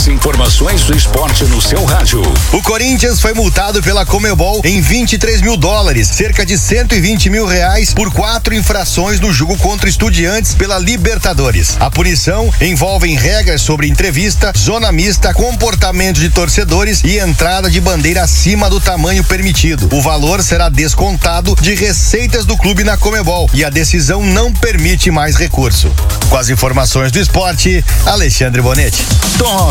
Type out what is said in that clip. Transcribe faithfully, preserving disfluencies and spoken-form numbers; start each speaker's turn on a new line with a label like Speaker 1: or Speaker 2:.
Speaker 1: informações do esporte no seu rádio.
Speaker 2: O Corinthians foi multado pela Conmebol em vinte e três mil dólares, cerca de cento e vinte mil reais, por quatro infrações no jogo contra Estudiantes pela Libertadores. A punição envolve regras sobre entrevista, zona mista, comportamento de torcedores e entrada de bandeira acima do tamanho permitido. O valor será descontado de receitas do clube na Conmebol e a decisão não permite mais recurso. Com as informações do esporte, Alexandre Bonetti.
Speaker 1: Top